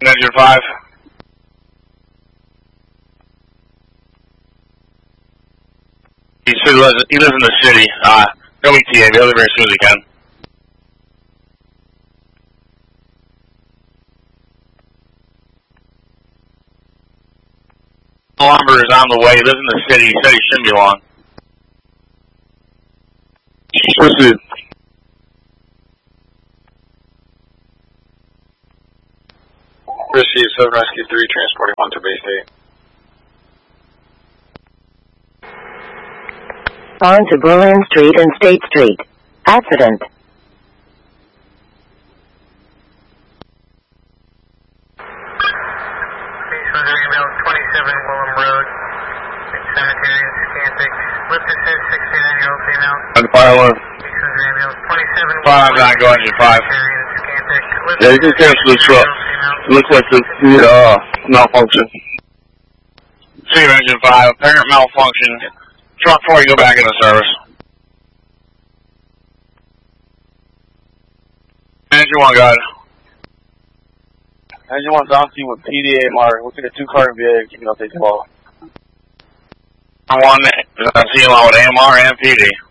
Engine 5. He lives in the city. Go ETA. He'll leave here as soon as he can. Lumber is on the way. He lives in the city. He said he shouldn't be long. Proceed. Receive 7 Rescue 3, transporting 1 to Bay State. On to Berlin Street and State Street. Accident. Ambulance 27 Willem Road, Cemetery in Scantic. Lift assist, 69-year-old female. On the fire alarm. Ambulance 27 5, 9, go engine 5. Cemetery in Scantic. Yeah, you can cancel the truck. It looks like the malfunction. See engine 5, apparent malfunction. Truck 4, you go back into service. Engine 1, go ahead. Engine 1's on scene with PD AMR. Looking at 2-car and VA, keeping up 12. 1, see him on with AMR and PD.